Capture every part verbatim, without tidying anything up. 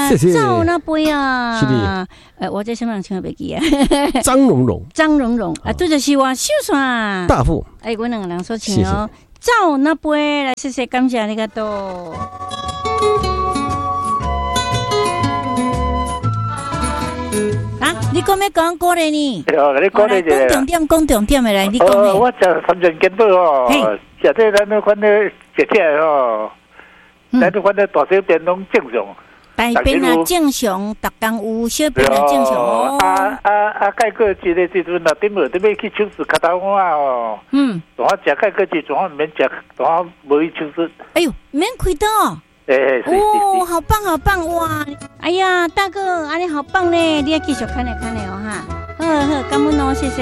呀， 谢谢赵那杯啊， 是的， 呃，我这什么人唱袂记啊？ 张荣荣， 张荣荣啊，对就是我秀山大富， 哎，我两个人所唱哦，赵那杯来，谢谢，感谢你个多。啊，你讲要讲歌嘞呢？ 对啊，你讲咧就讲重点，讲重点的来，你讲哦， 嘞。 我食三人见到哦，食这咱那款咧食起来哦，咱那款咧大小便拢正常。 大便啊正常，逐工有小便啊正常哦。 啊啊啊！钙过节的时阵啊，顶落顶要去手术脚头啊哦。嗯。当我食钙过节，当我免食，当我无去手术。 哎呦，免开刀。 哎， 哦，好棒好棒哇！哎呀，大哥，安尼好棒呢，你要继续看来看来哦哈。好好，感恩哦，谢谢。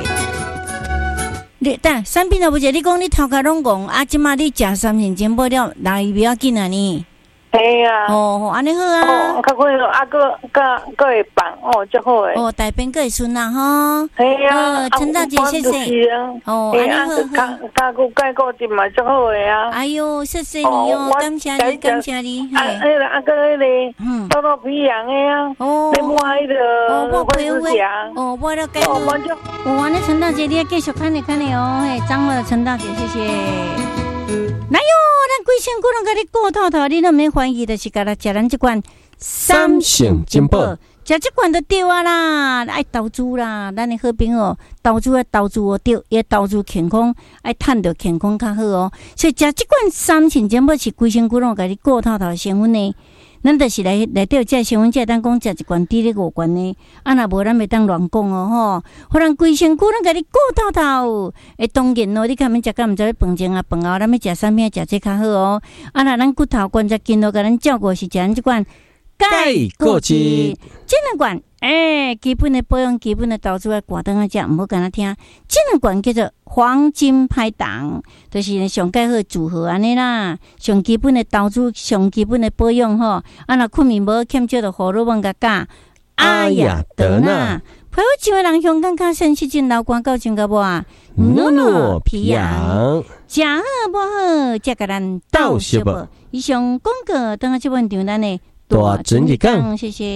你等产品都不食，你讲你头壳拢讲啊，即马你食三型健保了，哪伊不要紧啊你？ 嘿呀， 哦，安尼好啊。 哦，较快乐，啊，个个个会放哦，最好诶。 哦，大便个会顺啦哈。 嘿呀， 陈大姐，谢谢。哦，安尼好好。 加个钙固质嘛，最好诶啊。 哎呦，谢谢你哦，感谢你，感谢你。 啊，迄个啊个迄个，嗯，多多皮养诶啊。哦。你摸迄个， 哦，我会是讲。 哦，我了解。哦，我就。哦，安尼陈大姐，你要继续看你看你哦，嘿，张了陈大姐，谢谢。来哟，咱规身骨拢甲你顾透透，你都免怀疑，就是甲咱食咱即款三性金宝， 食即款就对啊啦，爱投资啦，咱的好朋友投资啊投资哦对，也投资健康，爱趁着健康较好哦。所以食即款三性金宝是规身骨拢甲你顾透透成分呢。咱就是来来到这成分，才当讲食一罐滴咧五罐呢。啊，若无咱袂当乱讲哦吼。互人规身躯拢甲你顾透透。诶，当然咯，你看免食甲毋知要饭前啊饭后，咱要食啥物食这较好哦。啊，若咱骨头关节筋络甲咱照顾是食咱即罐钙固质， 这两罐诶，基本的保养、基本的投资啊，挂灯啊，食毋好干那听。这两罐叫做黄金拍档，就是上介好的组合安尼啦。上基本的投资，上基本的保养吼。啊，若困眠无欠少的荷尔蒙甲钾。阿雅德纳，陪我一个人香港较sen失真老关到真个无啊？ 努努皮痒， 食好无好，才甲咱斗小无。以上广告，等下即本场咱的。 大整理讲， 谢谢。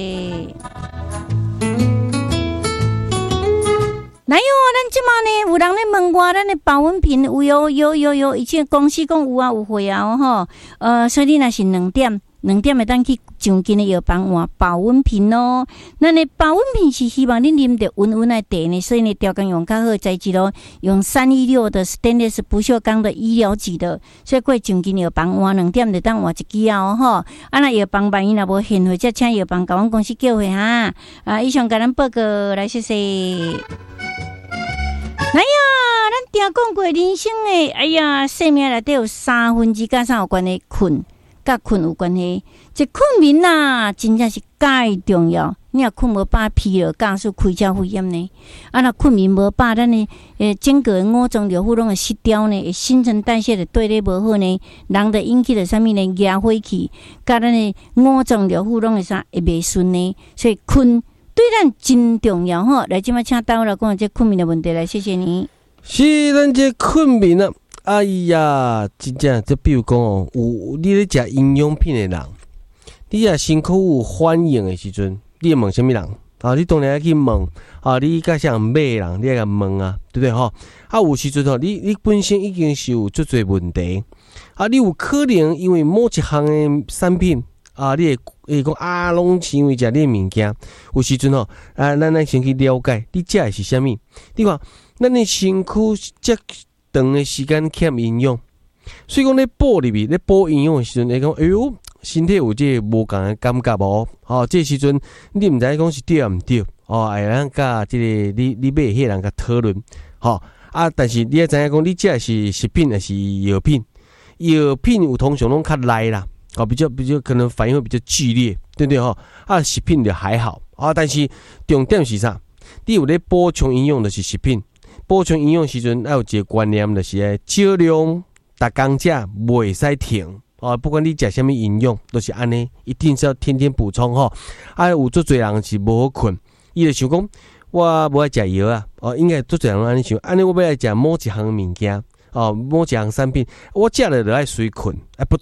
来哟，咱即马呢，有人咧问我，咱的保温瓶有有有有有，以前公司讲有啊有货啊吼。呃，所以你若是两点，两点会当去上近的药房换保温瓶咯。咱的保温瓶是希望你啉着温温的茶呢，所以呢，调工用较好的材质咯，用三一六的 stainless 不锈钢的医疗级的，所以过上近药房换两点就当换一支啊哦吼。啊，那药房万一若无现货，则请药房甲阮公司叫回哈。啊，以上甲咱报告来，谢谢。哎呀，咱定讲过人生诶，哎呀，生命内底有三分之甲啥有关系？困，甲困有关系。这困眠呐，真正是介重要。你若困无饱，疲劳加速开车肺炎呢。啊，若困眠无饱，咱呢，诶，整个五脏六腑拢会失调呢，新陈代谢就对咧无好呢，人就引起了啥物呢？压火气，甲咱的五脏六腑拢会啥会袂顺呢？所以困。对咱真重要吼，来，今麦请导来讲这困眠的问题来，谢谢你。 是咱这困眠啊，哎呀，真正这比如讲哦，有你咧食营养品的人，你啊身躯有反应的时阵，你会问什么人？啊，你当然要去问啊，你甲啥买的人，你要甲问啊，对不对吼？啊，有时阵吼，你你本身已经是有足侪问题，啊，你有可能因为某一项的产品。啊，你会会讲啊，拢是因为食你的物件，有时阵吼，啊，咱咱先去了解，你食的是啥物？你看，咱的身躯遮长的时间欠营养，所以讲咧补入去，咧补营养的时阵，会讲，哎呦，身体有这无共的感觉无？哦，这时阵你毋知讲是对啊毋对？哦，会咱甲即个你你买迄人甲讨论，吼、哦、啊，但是你要知影讲，你食的是食品还是药品？药品有通常拢较赖啦。哦，比较比较可能反应会比较剧烈，对不对哈？啊，食品就还好啊，但是重点是啥？你有咧补充营养的是食品，补充营养时阵要有一个观念，就是诶少量，逐工食，袂使停啊！不管你食什么营养，都是安尼，一定是要天天补充吼。啊，有足侪人是无好困，伊就想讲，我无爱食药啊，哦，应该足侪人安尼想，安尼我要来食某一项物件。哦，某一项产品，我食了就爱随困，哎，不对，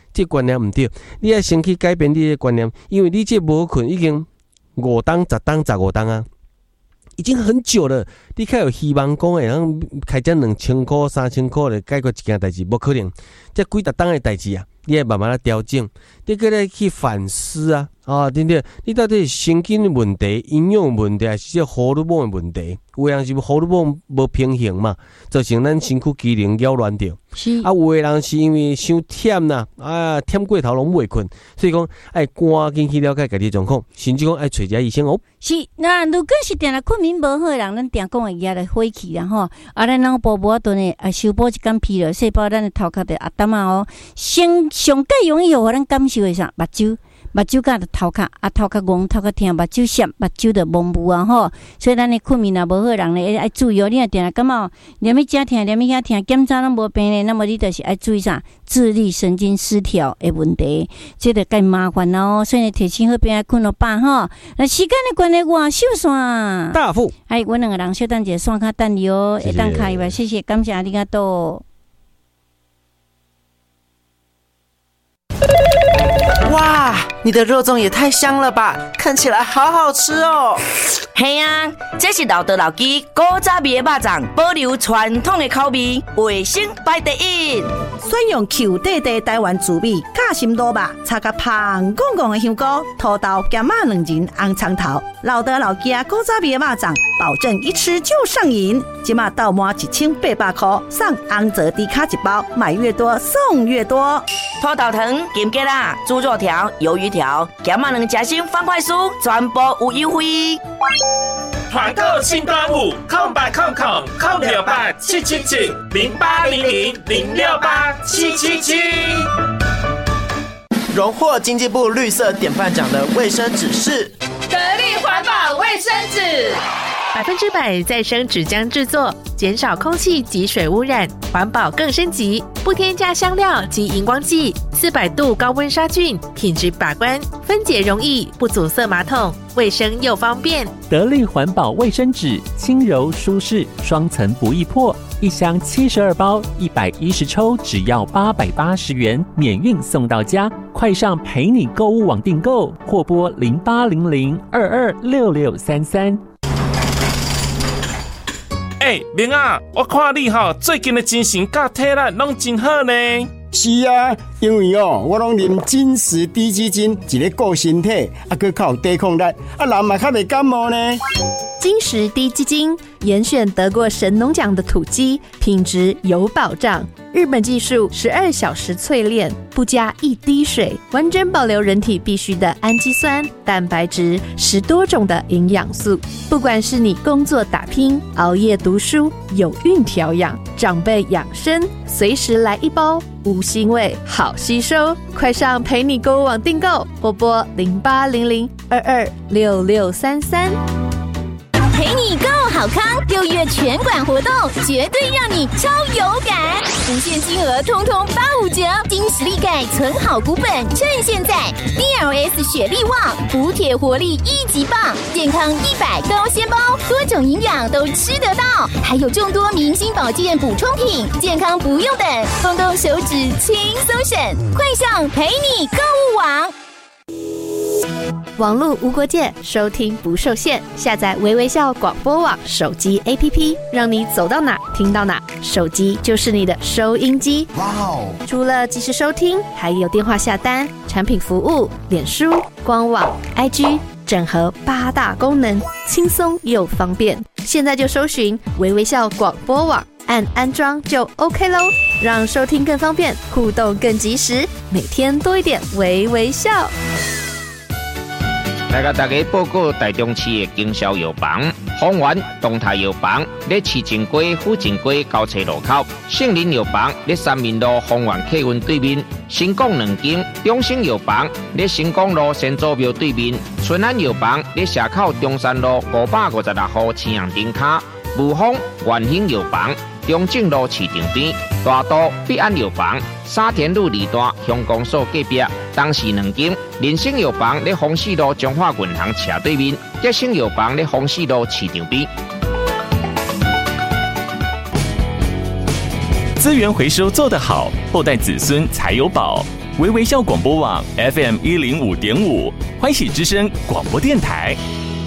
这观念唔对，你要先去改变你的观念，因为你这无困已经五档、十档、十五档啊，已经很久了。你较有希望讲会能开这两千块、三千块来解决一件代志，无可能。这几十档的代志啊，你要慢慢来调整，你搁来去反思啊，啊，对不对？你到底是神经的问题、营养问题，还是这荷尔蒙的问题？有的人是荷尔蒙无平衡嘛，造成咱身躯机能扰乱掉。 是啊，有的人是因为伤忝啦，啊，忝过头拢袂困，所以讲爱赶紧去了解家己状况，甚至讲爱找一下医生哦。 是，那如果是定来困眠无好的人，咱定讲会压来火气啦吼。啊，咱脑部无顿的啊，修补一间疲劳细胞，咱的头壳的阿淡啊哦，先上介容易互咱感受的啥？目睭。目睭甲着头壳，啊头壳戆，头壳疼，目睭涩，目睭着蒙雾啊吼。所以咱的困眠也无好，人咧爱注意哦。你若定来感冒，连咪遮疼，连咪遐疼，检查拢无病咧，那么你就是爱注意啥？自律神经失调的问题，这个更麻烦哦。所以呢，提醒好病爱困落饱吼。那时间的关系，我收线。 大富， 哎，阮两个人小等者线卡等你哦，会当开吧？谢谢，感谢阿里嘎多。 哇，你的肉粽也太香了吧！看起来好好吃哦。 嘿啊，这是老道老鸡古早味的肉粽，保留传统的口味，卫生排第一。 选用 Q 弟弟台湾滋味夹心卤肉，插个香滚滚的香菇、土豆、咸马两仁、红葱头，老道老鸡古早味的肉粽，保证一吃就上瘾。即马到满一千八百块，送红泽低卡一包，买越多送越多。 土豆糖、金桔啦、猪肉条、鱿鱼条、咸马两夹心方块酥，全部有优惠。 团购新端午，空白空空空六八七七七零八零零零六八七七七。 荣获经济部绿色典范奖的卫生纸是得力环保卫生纸， 百分之百再生纸浆制作，减少空气及水污染，环保更升级，不添加香料及荧光剂，四百度高温杀菌，品质把关，分解容易，不阻塞马桶，卫生又方便。 得力环保卫生纸，轻柔舒适，双层不易破，一箱七十二包，一百一十抽，只要八百八十元，免运送到家。快上陪你购物网订购，或拨零八零零二二六六三三。 哎、欸，明啊，我看你吼最近的精神甲体力拢真好呢。 是啊，因为哦，我拢啉金石低基金，一个顾身体，啊，佮较有抵抗力，啊，人嘛较袂感冒呢。 金石低基金严选得过神农奖的土鸡，品质有保障。日本技术十二小时淬炼，不加一滴水，完整保留人体必需的氨基酸、蛋白质，十多种的营养素。不管是你工作打拼、熬夜读书、有孕调养、长辈养生，随时来一包，无腥味，好吸收。快上陪你购物网订购，拨拨零八零零二二六六三三。 陪你购好康，六月全馆活动绝对让你超有感，无限金额通通八五折，金实力钙存好股本，趁现在 D L S 雪力旺，补铁活力一级棒，健康一百高纤包，多种营养都吃得到，还有众多明星保健补充品，健康不用等，动动手指轻松省，快上陪你购物网。 网络无国界，收听不受限。下载微微笑广播网手机 A P P， 让你走到哪听到哪，手机就是你的收音机。哇哦！除了即时收听，还有电话下单、产品服务、脸书、官网、I G， 整合八大功能，轻松又方便。现在就搜寻微微笑广播网，按安装就 OK 咯，让收听更方便，互动更及时，每天多一点微微笑。 来甲大家报告台中市的经销药房，丰源东泰药房在市正街、府正街交叉路口，杏林药房在三民路丰源客运对面，新港两间中兴药房在新港路先祖庙对面，春安药房在社口中山路五百五十六号青阳顶卡，武丰元兴药房中正路市场边，大都必安药房沙田路二段乡公所隔壁，东市两间人生药房在丰市路中华银行斜对面，吉生药房在丰市路市场边。 资源回收做得好，后代子孙才有宝。 微微笑广播网 F M 一零五点五，欢喜之声广播电台。